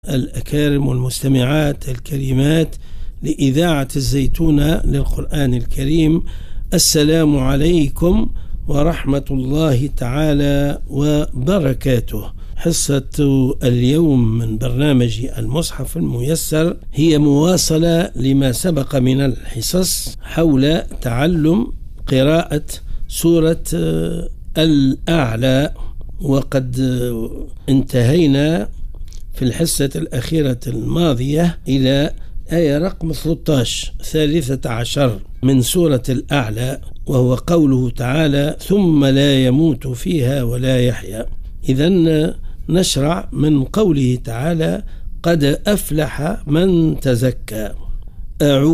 الأكارم والمستمعات الكريمات لإذاعة الزيتونة للقرآن الكريم، السلام عليكم ورحمة الله تعالى وبركاته. حصة اليوم من برنامج المصحف الميسر هي مواصلة لما سبق من الحصص حول تعلم قراءة سورة الأعلى، وقد انتهينا في الحصة الأخيرة الماضية إلى آية رقم 13 من سورة الأعلى، وهو قوله تعالى: ثم لا يموت فيها ولا يحيا. إذن نشرع من قوله تعالى: قد أفلح من تزكى.